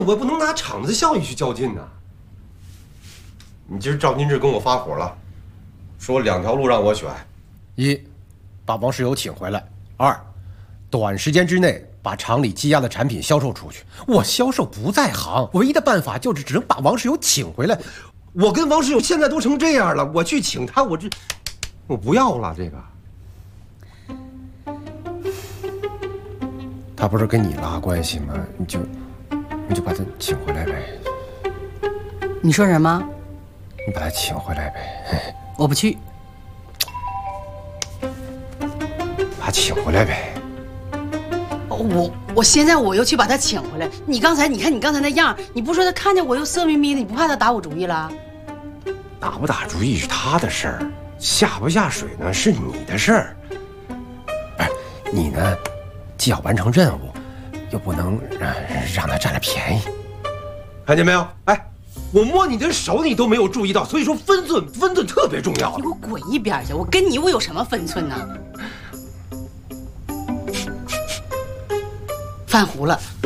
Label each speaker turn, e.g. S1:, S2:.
S1: 我不能拿厂子效益去较劲呐。你今儿赵金志跟我发火了，说2条路让我选：
S2: 一，把王世友请回来；二，短时间之内把厂里积压的产品销售出去。我销售不在行，唯一的办法就是只能把王世友请回来。
S1: 我跟王世友现在都成这样了，我去请他，我不要了这个。
S2: 他不是跟你拉关系吗？你就把他请回来呗。
S3: 你说什么？
S2: 你把他请回来呗。
S3: 我不去。
S2: 把他请回来呗。
S3: 我现在我又去把他请回来。你刚才那样，你不说他看见我又色眯眯的，你不怕他打我主意了？
S2: 打不打主意是他的事儿，下不下水呢是你的事儿。哎，你呢，既要完成任务，又不能让他占了便宜。
S1: 看见没有？哎，我摸你的手你都没有注意到，所以说分寸特别重要。
S3: 你给我滚一边去！我跟你我有什么分寸呢？饭糊了。